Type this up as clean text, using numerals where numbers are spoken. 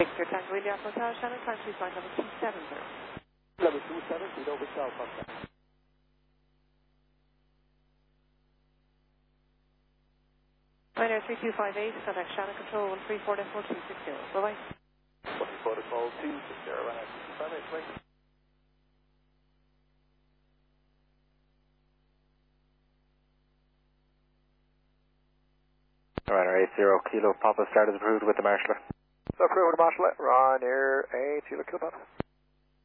Victor Tango India Hotel, Shannon, time please line number 270. Level 270, over south, contact. Ryanair 3258, contact Shannon Control 134.260. Bye-bye. Protocol 260, Ryanair 3258, please. Ryanair 80 Kilo Papa started approved with the marshaller. So, crew with the marshal, Ryanair 80 Kilo Papa.